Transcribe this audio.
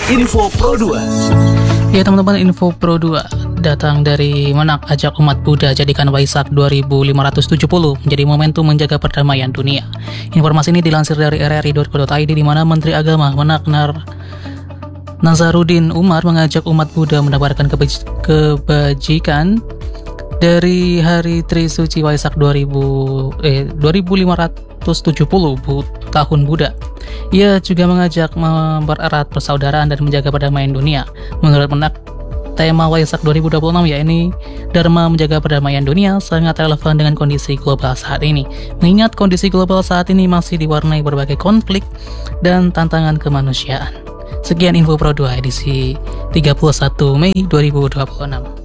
Info Pro 2. Ya teman-teman, Info Pro 2 datang dari Menak ajak umat Buddha jadikan Waisak 2570 menjadi momentum menjaga perdamaian dunia. Informasi ini dilansir dari rri.co.id di mana Menteri Agama Menak Nazaruddin Umar mengajak umat Buddha menebarkan kebajikan dari Hari Trisuci Waisak 2570 tahun Buddha. Ia juga mengajak mempererat persaudaraan dan menjaga perdamaian dunia. Menurut Menak, tema Waisak 2026 yakni Dharma menjaga perdamaian dunia sangat relevan dengan kondisi global saat ini. Mengingat kondisi global saat ini masih diwarnai berbagai konflik dan tantangan kemanusiaan. Sekian Info Pro 2 edisi 31 Mei 2026.